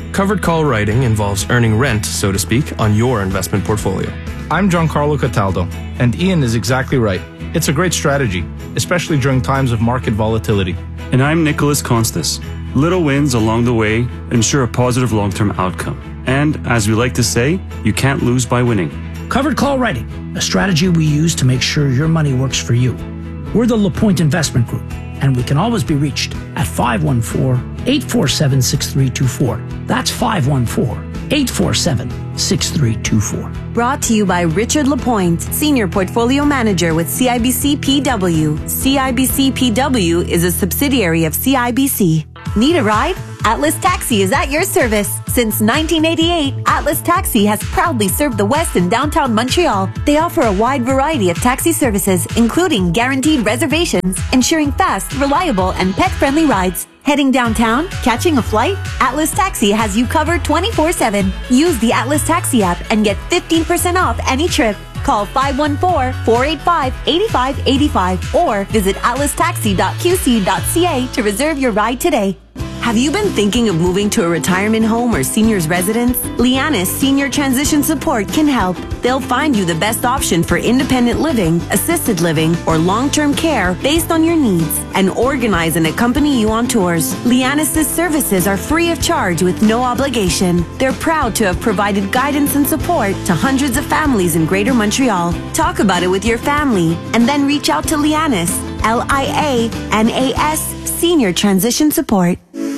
Covered call writing involves earning rent, so to speak, on your investment portfolio. I'm Giancarlo Cataldo, and Ian is exactly right. It's a great strategy, especially during times of market volatility. And I'm Nicholas Constas. Little wins along the way ensure a positive long-term outcome. And, as we like to say, you can't lose by winning. Covered call writing, a strategy we use to make sure your money works for you. We're the LaPointe Investment Group, and we can always be reached at five one four, eight four seven, six three two four. That's five one four, eight four seven, six three two four. Brought to you by Richard LaPointe, Senior Portfolio Manager with C I B C P W. C I B C P W is a subsidiary of C I B C. Need a ride? Atlas Taxi is at your service. Since nineteen eighty-eight, Atlas Taxi has proudly served the West and downtown Montreal. They offer a wide variety of taxi services, including guaranteed reservations, ensuring fast, reliable, and pet-friendly rides. Heading downtown? Catching a flight? Atlas Taxi has you covered twenty-four seven. Use the Atlas Taxi app and get fifteen percent off any trip. Call five one four, four eight five, eight five eight five or visit atlas taxi dot q c dot c a to reserve your ride today. Have you been thinking of moving to a retirement home or senior's residence? Lianis Senior Transition Support can help. They'll find you the best option for independent living, assisted living, or long-term care based on your needs and organize and accompany you on tours. Lianis' services are free of charge with no obligation. They're proud to have provided guidance and support to hundreds of families in Greater Montreal. Talk about it with your family and then reach out to Lianis, L I A N A S, Senior Transition Support.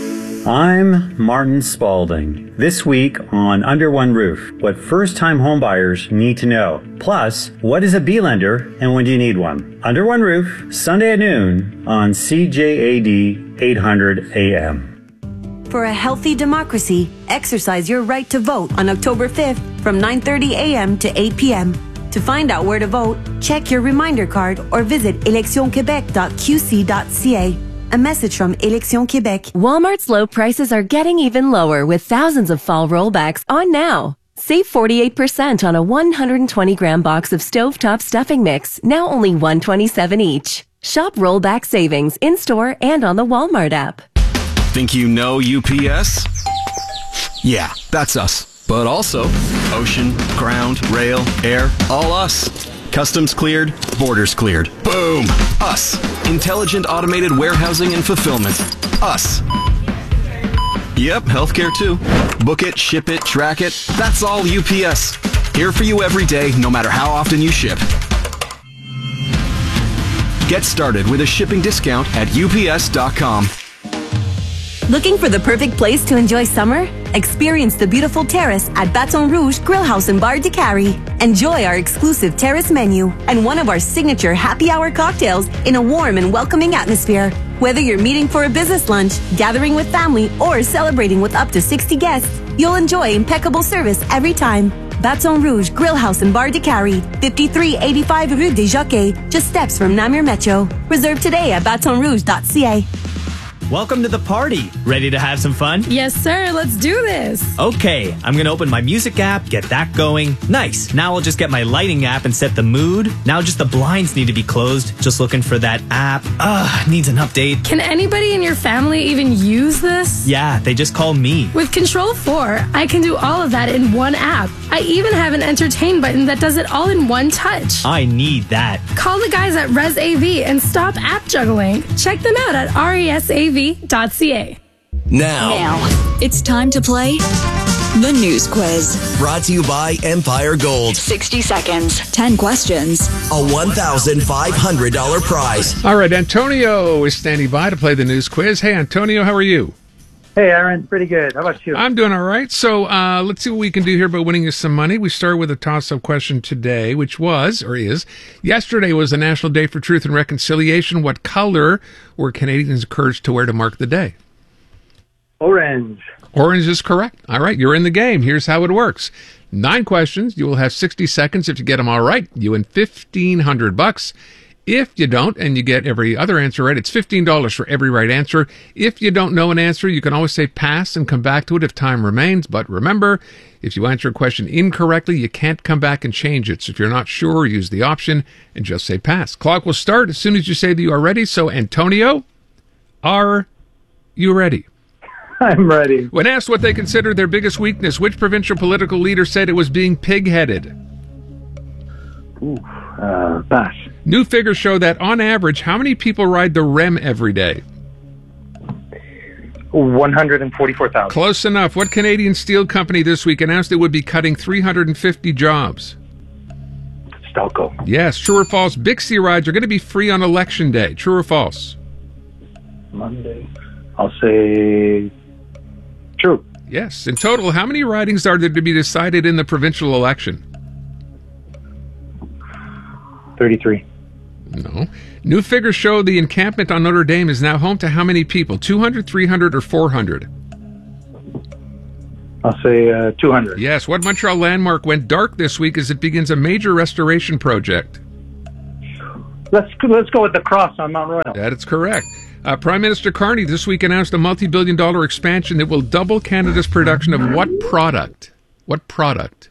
I'm Martin Spalding. This week on Under One Roof, what first-time homebuyers need to know. Plus, what is a B-lender and when do you need one? Under One Roof, Sunday at noon on C J A D eight hundred A M. For a healthy democracy, exercise your right to vote on October fifth from nine thirty a m to eight p m To find out where to vote, check your reminder card or visit election quebec dot q c dot c a. A message from Élections Québec. Walmart's low prices are getting even lower with thousands of fall rollbacks on now. Save forty-eight percent on a one hundred twenty gram box of stovetop stuffing mix, now only one dollar and twenty-seven cents each. Shop rollback savings in-store and on the Walmart app. Think you know U P S? Yeah, that's us. But also ocean, ground, rail, air, all us. Customs cleared, borders cleared. Boom! Us. Intelligent automated warehousing and fulfillment. Us. Yep, healthcare too. Book it, ship it, track it. That's all U P S. Here for you every day, no matter how often you ship. Get started with a shipping discount at U P S dot com. Looking for the perfect place to enjoy summer? Experience the beautiful terrace at Baton Rouge Grill House and Bar de Cary. Enjoy our exclusive terrace menu and one of our signature happy hour cocktails in a warm and welcoming atmosphere. Whether you're meeting for a business lunch, gathering with family, or celebrating with up to sixty guests, you'll enjoy impeccable service every time. Baton Rouge Grill House and Bar de Cary, fifty-three eighty-five Rue des Jockeys, just steps from Namur Metro. Reserve today at baton rouge dot c a. Welcome to the party. Ready to have some fun? Yes, sir. Let's do this. Okay, I'm going to open my music app, get that going. Nice. Now I'll just get my lighting app and set the mood. Now just the blinds need to be closed. Just looking for that app. Ugh, needs an update. Can anybody in your family even use this? Yeah, they just call me. With Control four, I can do all of that in one app. I even have an entertain button that does it all in one touch. I need that. Call the guys at ResAV and stop app juggling. Check them out at resav dot c a. Now. Now, it's time to play the news quiz. Brought to you by Empire Gold. sixty seconds, ten questions, a one thousand five hundred dollars prize. All right, Antonio is standing by to play the news quiz. Hey, Antonio, how are you? Hey, Aaron. Pretty good. How about you? I'm doing all right. So uh, let's see what we can do here by winning you some money. We start with a toss-up question today, which was, or is, yesterday was the National Day for Truth and Reconciliation. What color were Canadians encouraged to wear to mark the day? Orange. Orange is correct. All right, you're in the game. Here's how it works. Nine questions. You will have sixty seconds. If you get them all right, you win fifteen hundred bucks. If you don't, and you get every other answer right, it's fifteen dollars for every right answer. If you don't know an answer, you can always say pass and come back to it if time remains. But remember, if you answer a question incorrectly, you can't come back and change it. So if you're not sure, use the option and just say pass. Clock will start as soon as you say that you are ready. So, Antonio, are you ready? I'm ready. When asked what they considered their biggest weakness, which provincial political leader said it was being pig-headed? Ooh, uh, pass. New figures show that, on average, how many people ride the R E M every day? one hundred forty-four thousand. Close enough. What Canadian steel company this week announced it would be cutting three hundred fifty jobs? Stelco. Yes. True or false? Bixi rides are going to be free on Election Day. True or false? Monday. I'll say true. Yes. In total, how many ridings are there to be decided in the provincial election? thirty-three. No. New figures show the encampment on Notre Dame is now home to how many people? two hundred, three hundred, or four hundred? I'll say uh, two hundred. Yes. What Montreal landmark went dark this week as it begins a major restoration project? Let's let's go with the cross on Mount Royal. That is correct. Uh, Prime Minister Carney this week announced a multi-billion dollar expansion that will double Canada's production of what product? What product?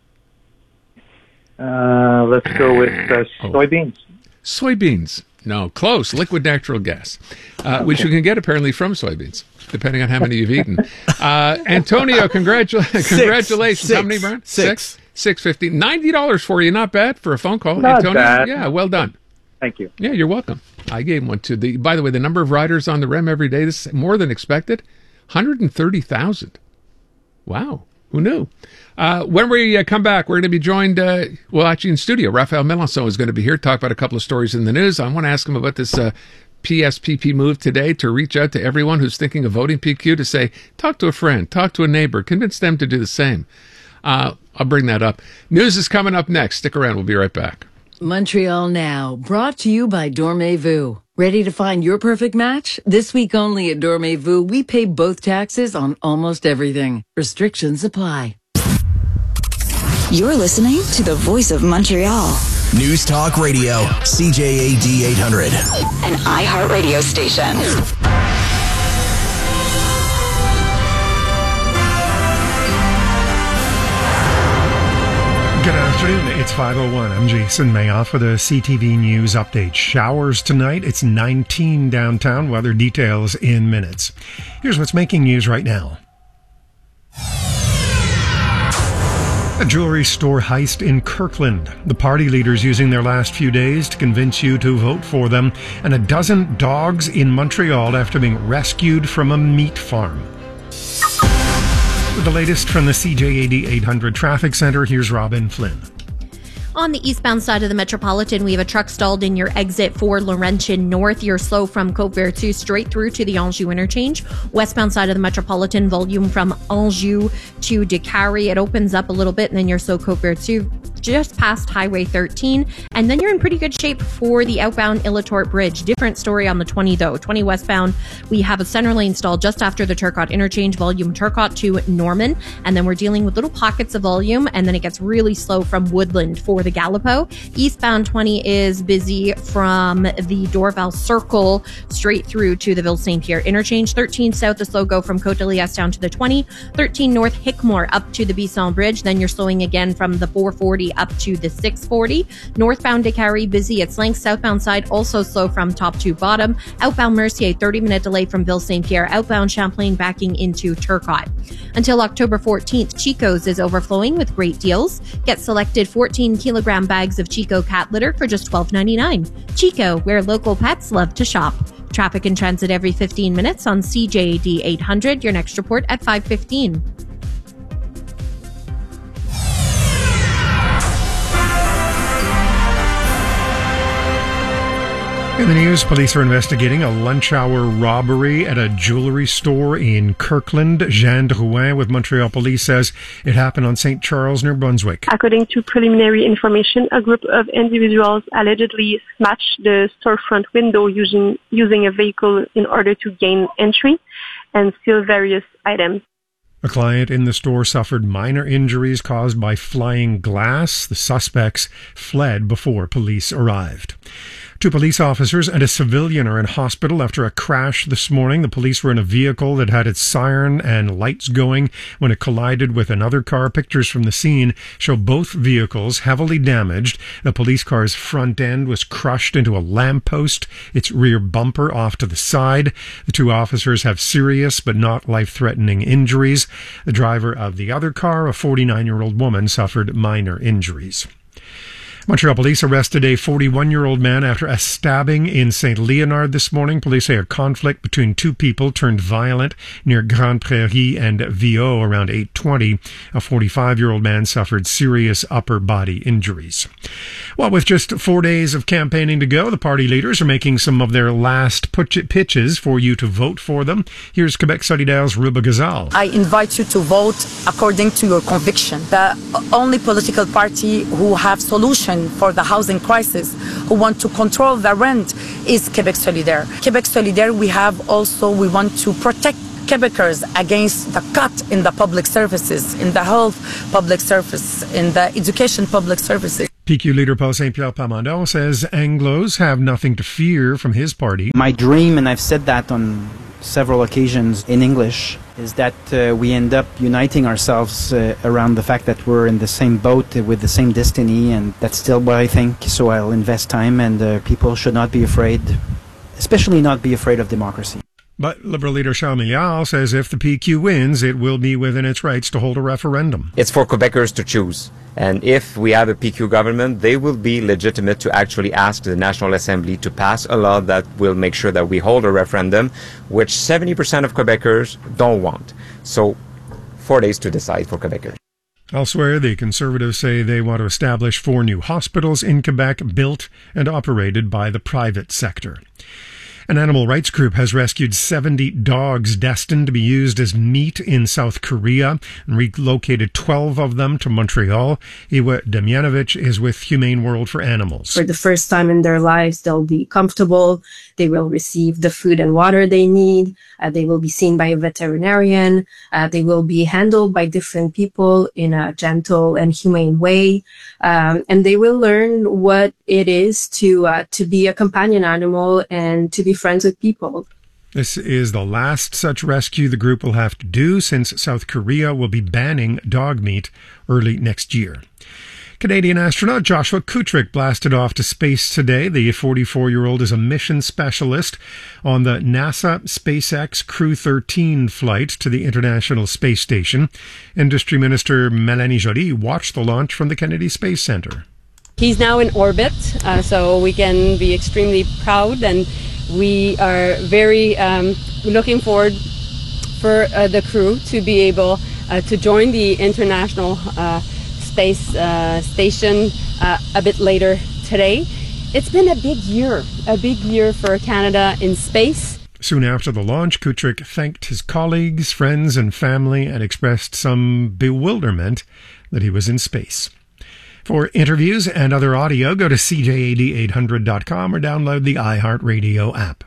Uh, let's go with uh, soybeans. Oh. Soybeans. No, close. Liquid natural gas, uh, okay. which you can get apparently from soybeans, depending on how many you've eaten. Uh, Antonio, congratula- congratulations. Six. How many, Brian? Six. Six. Six fifty. Ninety dollars for you. Not bad for a phone call. Not Antonio. bad. Yeah, well done. Thank you. Yeah, you're welcome. I gave one to the. By the way, the number of riders on the R E M every day this is more than expected. one hundred thirty thousand. Wow. Who knew? Uh, when we uh, come back, we're going to be joined, uh, well, actually in studio. Raphael Melanson is going to be here to talk about a couple of stories in the news. I want to ask him about this uh, P S P P move today to reach out to everyone who's thinking of voting P Q to say, talk to a friend, talk to a neighbor, convince them to do the same. Uh, I'll bring that up. News is coming up next. Stick around. We'll be right back. Montreal Now, brought to you by Dormez-vous. Ready to find your perfect match? This week only at Dormez-vous, we pay both taxes on almost everything. Restrictions apply. You're listening to the voice of Montreal. News Talk Radio, C J A D eight hundred. An iHeartRadio station. Good afternoon. It's five oh one. I'm Jason Mayoff for the C T V News Update. Showers tonight. It's nineteen downtown. Weather details in minutes. Here's what's making news right now. A jewelry store heist in Kirkland. The party leaders using their last few days to convince you to vote for them. And a dozen dogs in Montreal after being rescued from a meat farm. With the latest from the C J A D eight hundred Traffic Center, here's Robin Flynn. On the eastbound side of the Metropolitan, we have a truck stalled in your exit for Laurentian North. You're slow from Côte-Vertu straight through to the Anjou interchange. Westbound side of the Metropolitan, volume from Anjou to Décarie. It opens up a little bit, and then you're slow Côte-Vertu just past Highway thirteen. And then you're in pretty good shape for the outbound Illatort Bridge. Different story on the twenty, though. twenty westbound, we have a center lane stall just after the Turcotte interchange, volume Turcotte to Norman. And then we're dealing with little pockets of volume, and then it gets really slow from Woodland for the Gallipo. Eastbound twenty is busy from the Dorval Circle straight through to the Ville Saint Pierre interchange. thirteen south is slow go from Côte de Liesse down to the twenty. thirteen north Hickmore up to the Bisson Bridge. Then you're slowing again from the four forty up to the six forty. Northbound Décarie busy at Slanks. Southbound side also slow from top to bottom. Outbound Mercier thirty minute delay from Ville Saint Pierre. Outbound Champlain backing into Turcotte. Until October fourteenth, Chico's is overflowing with great deals. Get selected fourteen kilogram bags of Chico cat litter for just twelve ninety-nine. Chico, where local pets love to shop. Traffic and transit every fifteen minutes on C J A D eight hundred. Your next report at five fifteen. In the news, police are investigating a lunch hour robbery at a jewelry store in Kirkland. Jeanne Drouin with Montreal Police says it happened on Saint Charles near Brunswick. According to preliminary information, a group of individuals allegedly smashed the storefront window using, using a vehicle in order to gain entry and steal various items. A client in the store suffered minor injuries caused by flying glass. The suspects fled before police arrived. Two police officers and a civilian are in hospital after a crash this morning. The police were in a vehicle that had its siren and lights going when it collided with another car. Pictures from the scene show both vehicles heavily damaged. The police car's front end was crushed into a lamppost, its rear bumper off to the side. The two officers have serious but not life-threatening injuries. The driver of the other car, a forty-nine-year-old woman, suffered minor injuries. Montreal police arrested a forty-one-year-old man after a stabbing in Saint Leonard this morning. Police say a conflict between two people turned violent near Grande Prairie and Viau around eight twenty. A forty-five-year-old man suffered serious upper body injuries. Well, with just four days of campaigning to go, the party leaders are making some of their last pitches for you to vote for them. Here's Quebec Solidaires' Ruba Gazal. I invite you to vote according to your conviction. The only political party who have solutions for the housing crisis, who want to control the rent, is Quebec Solidaire. Quebec Solidaire, we have also, we want to protect Quebecers against the cut in the public services, in the health public service, in the education public services. P Q leader Paul Saint-Pierre Plamondon says Anglos have nothing to fear from his party. My dream, and I've said that on several occasions in English, is that uh, we end up uniting ourselves uh, around the fact that we're in the same boat uh, with the same destiny, and that's still what I think. So I'll invest time, and uh, people should not be afraid, especially not be afraid of democracy. But Liberal leader Charles Milliard says if the P Q wins, it will be within its rights to hold a referendum. It's for Quebecers to choose. And if we have a P Q government, they will be legitimate to actually ask the National Assembly to pass a law that will make sure that we hold a referendum, which seventy percent of Quebecers don't want. So, four days to decide for Quebecers. Elsewhere, the Conservatives say they want to establish four new hospitals in Quebec, built and operated by the private sector. An animal rights group has rescued seventy dogs destined to be used as meat in South Korea and relocated twelve of them to Montreal. Iwa Demjanovic is with Humane World for Animals. For the first time in their lives, they'll be comfortable. They will receive the food and water they need. Uh, they will be seen by a veterinarian. Uh, they will be handled by different people in a gentle and humane way. Um, and they will learn what it is to uh, to be a companion animal and to be friends with people. This is the last such rescue the group will have to do, since South Korea will be banning dog meat early next year. Canadian astronaut Joshua Kutrick blasted off to space today. The forty-four-year-old is a mission specialist on the NASA SpaceX Crew thirteen flight to the International Space Station. Industry Minister Mélanie Joly watched the launch from the Kennedy Space Center. He's now in orbit, uh, so we can be extremely proud, and we are very um, looking forward for uh, the crew to be able uh, to join the International uh, Space uh, Station uh, a bit later today. It's been a big year, a big year for Canada in space. Soon after the launch, Kutrick thanked his colleagues, friends, and family and expressed some bewilderment that he was in space. For interviews and other audio, go to C J A D eight hundred dot com or download the iHeartRadio app.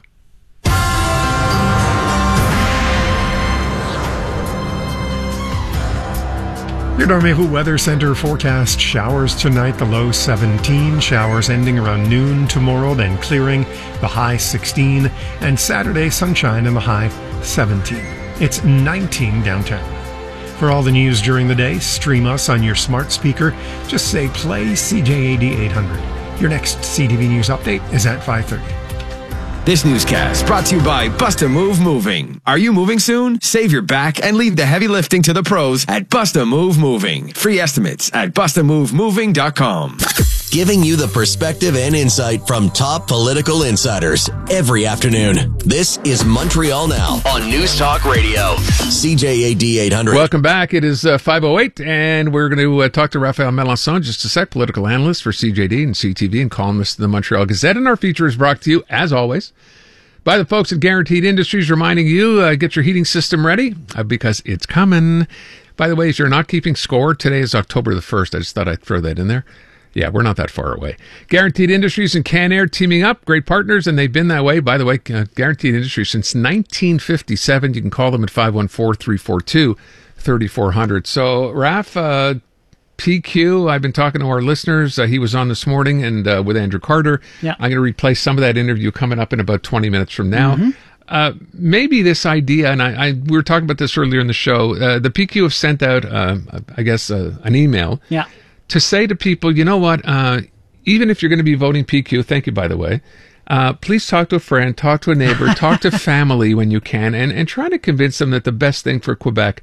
Your Dormez-vous Weather Center forecast: showers tonight, the low seventeen, showers ending around noon tomorrow, then clearing, the high sixteen, and Saturday sunshine in the high seventeen. It's nineteen downtown. For all the news during the day, stream us on your smart speaker. Just say play C J A D eight hundred. Your next C T V News update is at five thirty. This newscast brought to you by Bust-A-Move Moving. Are you moving soon? Save your back and leave the heavy lifting to the pros at Bust-A-Move Moving. Free estimates at bust a move moving dot com. Giving you the perspective and insight from top political insiders every afternoon. This is Montreal Now on News Talk Radio. C J A D eight hundred. Welcome back. It is uh, five oh eight, and we're going to uh, talk to Raphael Melanson just a sec, political analyst for C J D and C T V and columnist of the Montreal Gazette. And our feature is brought to you, as always, by the folks at Guaranteed Industries, reminding you, uh, get your heating system ready uh, because it's coming. By the way, if you're not keeping score, today is October the first. I just thought I'd throw that in there. Yeah, we're not that far away. Guaranteed Industries and Canair teaming up, great partners, and they've been that way. By the way, uh, Guaranteed Industries since nineteen fifty-seven. You can call them at five one four, three four two, three four zero zero. So, Raph, uh, P Q, I've been talking to our listeners. Uh, he was on this morning and uh, with Andrew Carter. Yeah. I'm going to replay some of that interview coming up in about twenty minutes from now. Mm-hmm. Uh, maybe this idea, and I, I we were talking about this earlier in the show, uh, the P Q have sent out, uh, I guess, uh, an email Yeah. to say to people, you know what, uh, even if you're going to be voting P Q, thank you, by the way, uh, please talk to a friend, talk to a neighbor, talk to family when you can, and, and try to convince them that the best thing for Quebec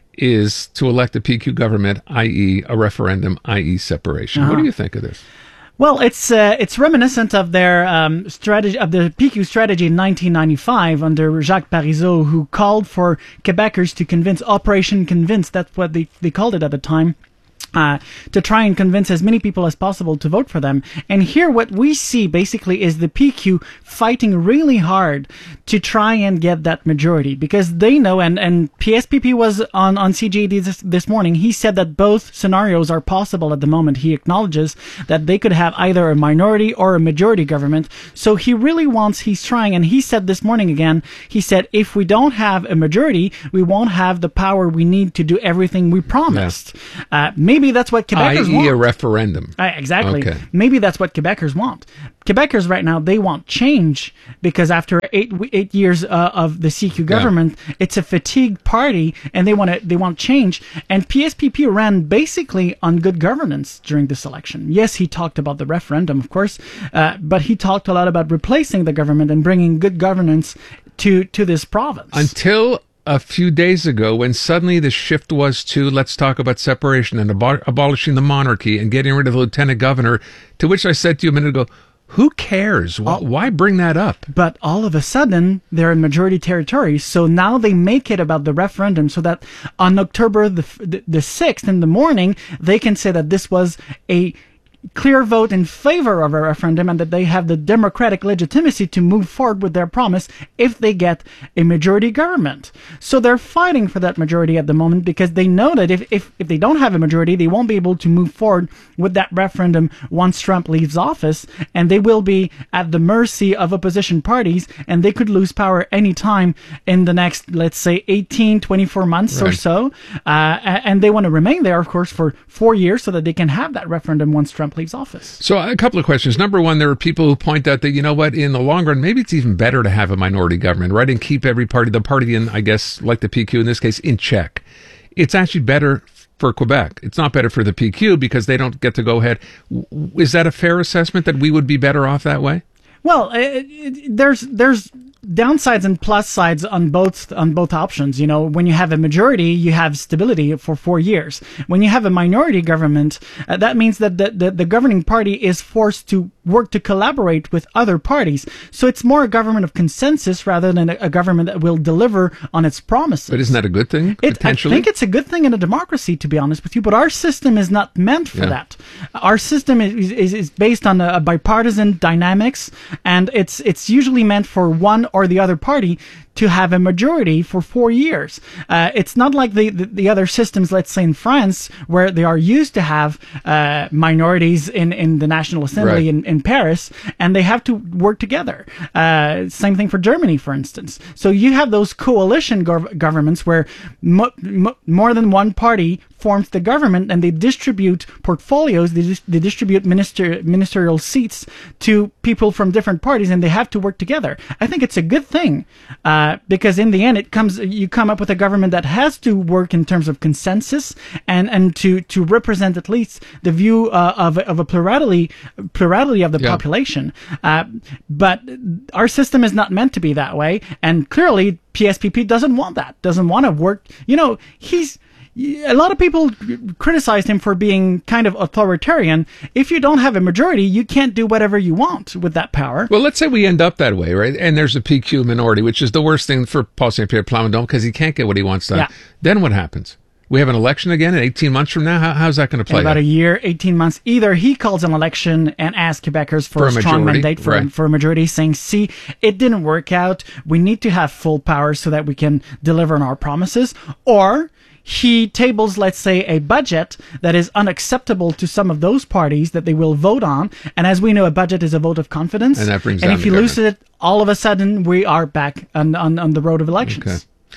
is to elect a P Q government, that is a referendum, that is separation. Uh-huh. What do you think of this? Well, it's uh, it's reminiscent of their um, strategy of the P Q strategy in nineteen ninety-five under Jacques Parizeau, who called for Quebecers to convince Operation Convince. That's what they they called it at the time. Uh, to try and convince as many people as possible to vote for them. And here what we see basically is the P Q fighting really hard to try and get that majority, because they know, and, and P S P P was on, on C J A D this, this morning, he said that both scenarios are possible at the moment. He acknowledges that they could have either a minority or a majority government. So he really wants, he's trying, and he said this morning again, he said, if we don't have a majority, we won't have the power we need to do everything we promised. Yeah. Uh, maybe Maybe that's what Quebecers that is want. a referendum. Uh, exactly. Okay. Maybe that's what Quebecers want. Quebecers right now, they want change, because after eight eight years uh, of the C Q government, yeah. it's a fatigued party, and they want to they want change. And P S P P ran basically on good governance during this election. Yes, he talked about the referendum, of course, uh, but he talked a lot about replacing the government and bringing good governance to to this province. Until a few days ago, when suddenly the shift was to let's talk about separation and abo- abolishing the monarchy and getting rid of the lieutenant governor, to which I said to you a minute ago, who cares? Why, why bring that up? But all of a sudden, they're in majority territory, so now they make it about the referendum, so that on October the, the, the sixth in the morning, they can say that this was a clear vote in favor of a referendum, and that they have the democratic legitimacy to move forward with their promise if they get a majority government. So they're fighting for that majority at the moment, because they know that if, if, if they don't have a majority, they won't be able to move forward with that referendum once Trump leaves office, and they will be at the mercy of opposition parties, and they could lose power any time in the next, let's say, eighteen, twenty-four months right. or so. Uh, and they want to remain there, of course, for four years so that they can have that referendum once Trump leaves office. So a couple of questions. Number one, there are people who point out that, you know what, in the long run, maybe it's even better to have a minority government, right? And keep every party, the party in, I guess, like the P Q in this case, in check. It's actually better for Quebec. It's not better for the P Q because they don't get to go ahead. Is that a fair assessment that we would be better off that way? Well, it, it, there's there's downsides and plus sides on both on both options. You know, when you have a majority, you have stability for four years. When you have a minority government, uh, that means that the, the the governing party is forced to work to collaborate with other parties. So it's more a government of consensus rather than a, a government that will deliver on its promises. But isn't that a good thing, it, potentially? I think it's a good thing in a democracy, to be honest with you, but our system is not meant for yeah. that. Our system is, is, is based on a, a bipartisan dynamics, and it's it's usually meant for one or the other party to have a majority for four years. Uh, it's not like the, the, the other systems, let's say in France, where they are used to have uh, minorities in, in the National Assembly right. in, in Paris, and they have to work together. Uh, same thing for Germany, for instance. So you have those coalition gov- governments where mo- mo- more than one party forms the government, and they distribute portfolios, they, dis- they distribute minister- ministerial seats to people from different parties, and they have to work together. I think it's a good thing, uh, because in the end, it comes, you come up with a government that has to work in terms of consensus and, and to, to represent at least the view uh, of, of a plurality, plurality of the yeah. population. Uh, but our system is not meant to be that way, and clearly P S P P doesn't want that, doesn't want to work. You know, he's, a lot of people criticized him for being kind of authoritarian. If you don't have a majority, you can't do whatever you want with that power. Well, let's say we end up that way, right? And there's a P Q minority, which is the worst thing for Paul Saint Pierre Plamondon because he can't get what he wants done. Yeah. Then what happens? We have an election again in eighteen months from now? How, how's that going to play in about out? a year, eighteen months. Either he calls an election and asks Quebecers for, for a, a strong mandate for, right. for a majority, saying, see, it didn't work out. We need to have full power so that we can deliver on our promises. Or he tables, let's say, a budget that is unacceptable to some of those parties that they will vote on. And as we know, a budget is a vote of confidence. And that brings and down if he loses it, all of a sudden we are back on, on, on the road of elections. Okay.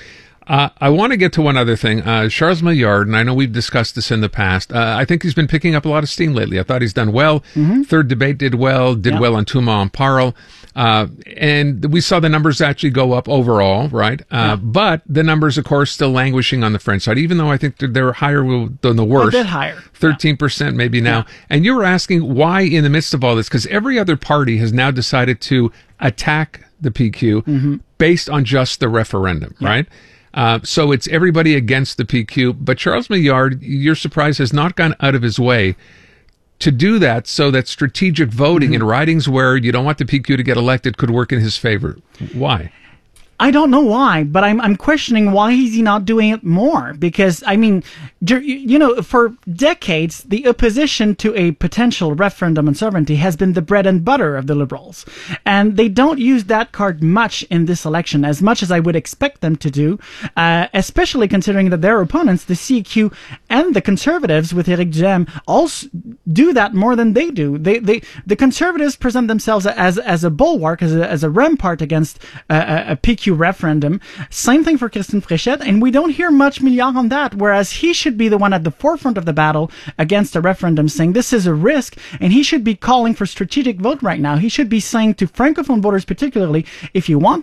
Uh, I want to get to one other thing. Uh, Charles Maillard, and I know we've discussed this in the past, uh, I think he's been picking up a lot of steam lately. I thought he's done well. Mm-hmm. Third debate did well, did Yeah. well on Touma and Parle. Uh, and we saw the numbers actually go up overall, right? Uh, Yeah. But the numbers, of course, still languishing on the French side, even though I think they're, they're higher than the worst. A bit higher. thirteen percent maybe now. Yeah. And you were asking why in the midst of all this, because every other party has now decided to attack the P Q Mm-hmm. based on just the referendum, right? Uh, so it's everybody against the P Q. But Charles Maillard, you're surprised, has not gone out of his way to do that so that strategic voting Mm-hmm. in ridings where you don't want the P Q to get elected could work in his favor. Why? I don't know why, but I'm I'm questioning why is he not doing it more? Because I mean, dur- you know, for decades the opposition to a potential referendum on sovereignty has been the bread and butter of the Liberals, and they don't use that card much in this election, as much as I would expect them to do, uh, especially considering that their opponents, the C Q and the Conservatives with Éric Duhaime, also do that more than they do. They they the Conservatives present themselves as as a bulwark, as a as a rampart against uh, a, a P Q referendum. Same thing for Christine Fréchette, and we don't hear much Milliard on that, whereas he should be the one at the forefront of the battle against a referendum, saying this is a risk, and he should be calling for strategic vote right now. He should be saying to Francophone voters particularly, if you want